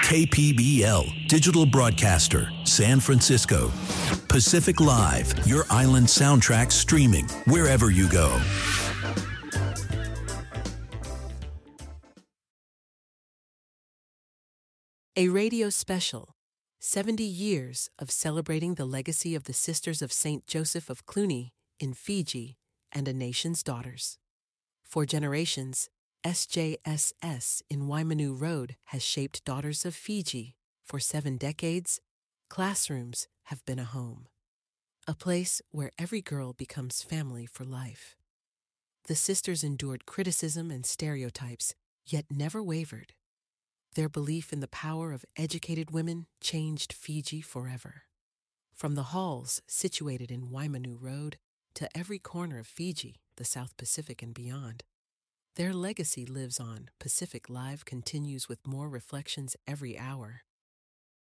KPBL, digital broadcaster, San Francisco. Pacific Live, your island soundtrack streaming wherever you go. A radio special, 70 years of celebrating the legacy of the Sisters of St. Joseph of Cluny in Fiji and a nation's daughters. For generations, SJSS in Waimanau Road has shaped Daughters of Fiji. For 7 decades, classrooms have been a home, a place where every girl becomes family for life. The sisters endured criticism and stereotypes, yet never wavered. Their belief in the power of educated women changed Fiji forever. From the halls situated in Waimanau Road to every corner of Fiji, the South Pacific and beyond, their legacy lives on. Pacific Live continues with more reflections every hour.